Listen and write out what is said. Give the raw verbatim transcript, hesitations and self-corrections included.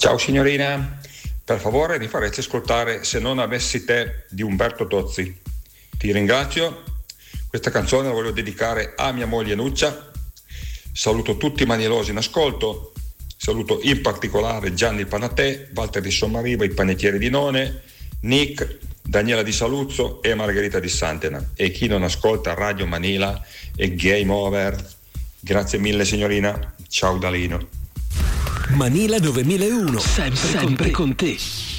Ciao signorina, per favore mi faresti ascoltare Se non avessi te di Umberto Tozzi. Ti ringrazio, questa canzone la voglio dedicare a mia moglie Nuccia. Saluto tutti i manielosi in ascolto, saluto in particolare Gianni Panatè, Walter di Sommariva, i panettieri di None, Nick, Daniela di Saluzzo e Margherita di Santena, e chi non ascolta Radio Manila è game over. Grazie mille signorina, ciao Dalino. Manila nove mille uno, sempre, sempre con te.